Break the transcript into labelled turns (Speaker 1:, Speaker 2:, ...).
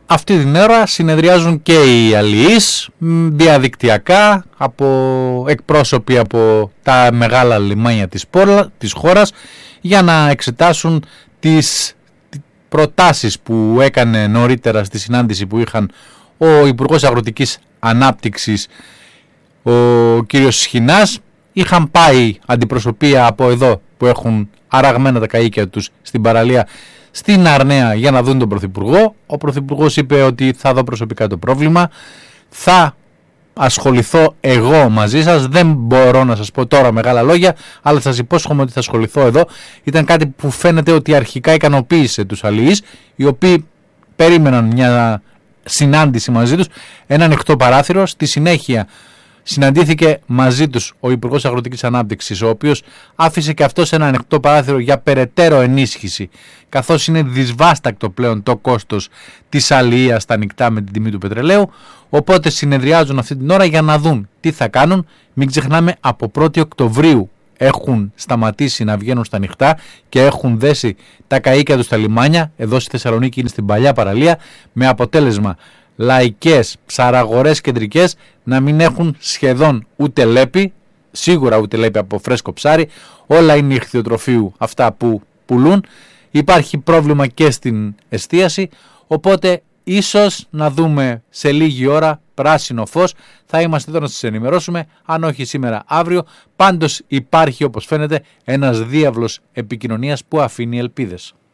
Speaker 1: Αυτή την ώρα συνεδριάζουν και οι αλληλείς διαδικτυακά, από εκπρόσωποι από τα μεγάλα λιμάνια της χώρας, για να εξετάσουν τις προτάσεις που έκανε νωρίτερα στη συνάντηση που είχαν ο Υπουργός Αγροτικής Ανάπτυξης, ο κύριος Σχοινάς. Είχαν πάει αντιπροσωπεία από εδώ που έχουν αραγμένα τα καΐκια τους στην παραλία, στην Αρναία, για να δουν τον Πρωθυπουργό. Ο Πρωθυπουργός είπε ότι θα δω προσωπικά το πρόβλημα, θα ασχοληθώ εγώ μαζί σας, δεν μπορώ να σας πω τώρα μεγάλα λόγια, αλλά σας υπόσχομαι ότι θα ασχοληθώ εδώ. Ήταν κάτι που φαίνεται ότι αρχικά ικανοποίησε τους αλληλείς, οι οποίοι περίμεναν μια συνάντηση μαζί τους, ένα ανοιχτό παράθυρο. Στη συνέχεια συναντήθηκε μαζί τους ο Υπουργός Αγροτικής Ανάπτυξης, ο οποίος άφησε και αυτός ένα ανοιχτό παράθυρο για περαιτέρω ενίσχυση, καθώς είναι δυσβάστακτο πλέον το κόστος της αλληλείας στα νυχτά με την τιμή του πετρελαίου. Οπότε συνεδριάζουν αυτή την ώρα για να δουν τι θα κάνουν. Μην ξεχνάμε, από 1η Οκτωβρίου έχουν σταματήσει να βγαίνουν στα νυχτά και έχουν δέσει τα καΐκια τους στα λιμάνια. Εδώ στη Θεσσαλονίκη είναι στην παλιά παραλία, με αποτέλεσμα λαϊκές ψαραγορές κεντρικές να μην έχουν σχεδόν ούτε λέπη, σίγουρα ούτε λέπη από φρέσκο ψάρι, όλα είναι ιχθυοτροφείου αυτά που πουλούν. Υπάρχει πρόβλημα και στην εστίαση, οπότε ίσως να δούμε σε λίγη ώρα πράσινο φως. Θα είμαστε εδώ να σας ενημερώσουμε, αν όχι σήμερα αύριο. Πάντως υπάρχει, όπως φαίνεται, ένας διάβλος επικοινωνίας που αφήνει ελπίδες.